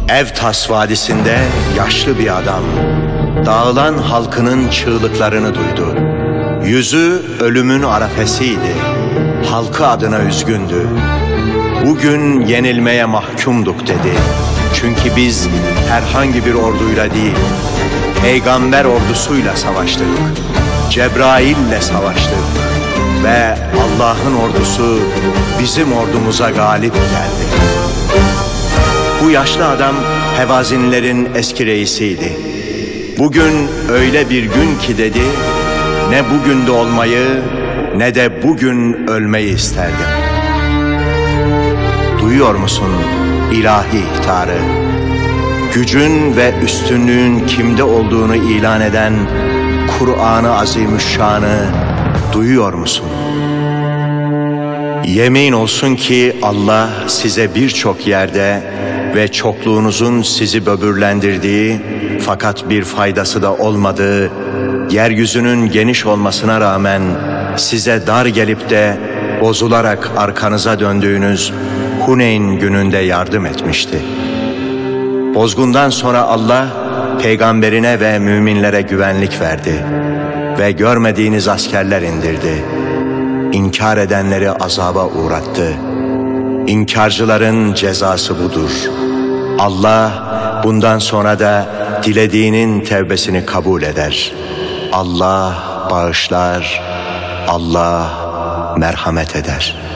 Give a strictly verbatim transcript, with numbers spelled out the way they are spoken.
Evtas Vadisi'nde yaşlı bir adam dağılan halkının çığlıklarını duydu. Yüzü ölümün arefesiydi. Halkı adına üzgündü. Bugün yenilmeye mahkumduk dedi. Çünkü biz herhangi bir orduyla değil, peygamber ordusuyla savaştık. Cebrail'le savaştık. Ve Allah'ın ordusu bizim ordumuza galip geldi. Bu yaşlı adam Hevazinlerin eski reisiydi. Bugün öyle bir gün ki dedi, ne bugün de olmayı ne de bugün ölmeyi isterdim. Duyuyor musun ilahi ihtarı? Gücün ve üstünlüğün kimde olduğunu ilan eden Kur'an-ı Azimüşşan'ı duyuyor musun? Yemin olsun ki Allah size birçok yerde ve çokluğunuzun sizi böbürlendirdiği fakat bir faydası da olmadığı, yeryüzünün geniş olmasına rağmen size dar gelip de bozularak arkanıza döndüğünüz Huneyn gününde yardım etmişti. Bozgundan sonra Allah peygamberine ve müminlere güvenlik verdi ve görmediğiniz askerler indirdi. İnkar edenleri azaba uğrattı. İnkarcıların cezası budur. Allah bundan sonra da dilediğinin tevbesini kabul eder. Allah bağışlar, Allah merhamet eder.